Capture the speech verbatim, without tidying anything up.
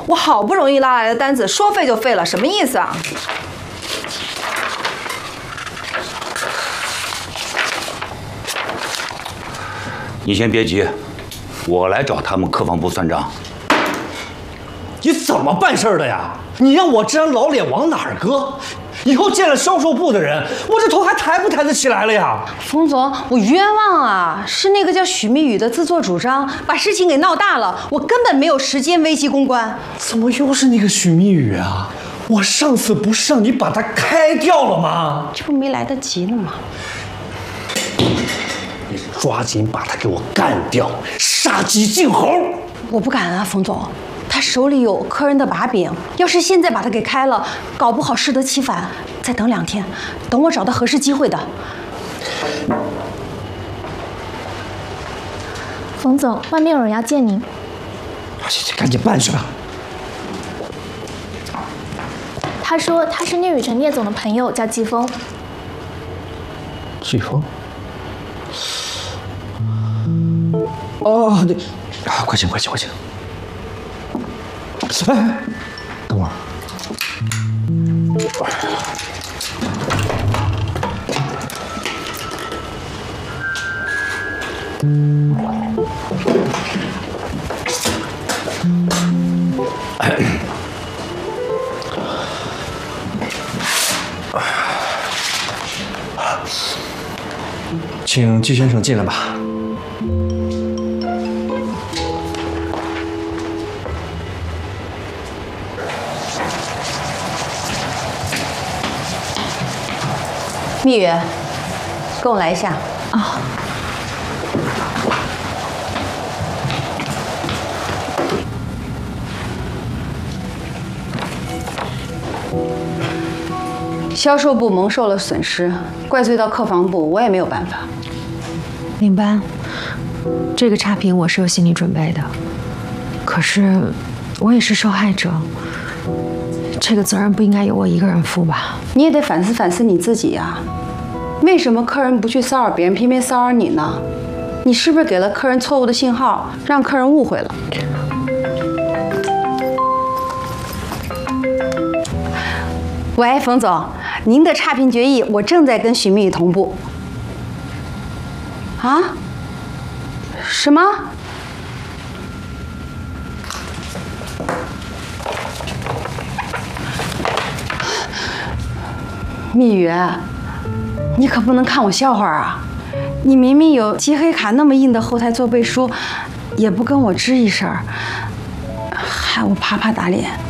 我好不容易拉来的单子，说废就废了，什么意思啊？ 你先别急，我来找他们客房部算账。 你怎么办事的呀？你让我这张老脸往哪儿搁？以后见了销售部的人，我这头还抬不抬得起来了呀？ 冯总，我冤枉啊！是那个叫许蜜雨的自作主张，把事情给闹大了，我根本没有时间危机公关。 怎么又是那个许蜜雨啊？我上次不是让你把他开掉了吗？ 这不没来得及呢吗？ 你抓紧把他给我干掉，杀鸡儆猴！ 我不敢啊，冯总。他手里有客人的把柄，要是现在把他给开了，搞不好适得其反。再等两天，等我找到合适机会的。 冯总，外面有人要见您。 去去，赶紧办去吧。 他说他是聂雨辰聂总的朋友，叫季风。 季风？哦，对，啊，快请快请快请。哎，等会儿。请季先生进来吧。 蜜雨，跟我来一下。啊。销售部蒙受了损失，怪罪到客房部，我也没有办法。 领班，这个差评我是有心理准备的，可是我也是受害者，这个责任不应该由我一个人负吧？ 你也得反思反思你自己呀。为什么客人不去骚扰别人，偏偏骚扰你呢？你是不是给了客人错误的信号，让客人误会了？喂，冯总，您的差评决议我正在跟许蜜雨同步。啊？什么？蜜雨，你可不能看我笑话啊！你明明有漆黑卡那么硬的后台做背书，也不跟我吱一声，害我啪啪打脸。